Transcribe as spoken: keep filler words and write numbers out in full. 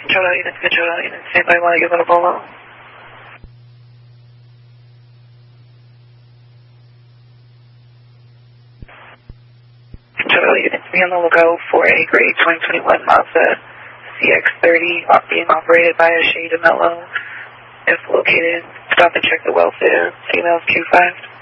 Control out units, control out units. Anybody want to give it a bolo? Control out units. Be on the lookout for a grade twenty twenty-one Mazda C X thirty being operated by a Shade of Mellow. If located, stop and check the welfare. Females Q five.